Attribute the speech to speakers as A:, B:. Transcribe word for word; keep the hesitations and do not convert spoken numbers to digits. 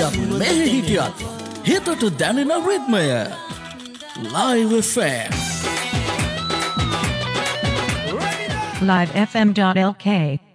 A: හිටියත් මෙහෙ හිටියත් හිතට දැනෙන රිද්මය Live F M
B: live f m dot l k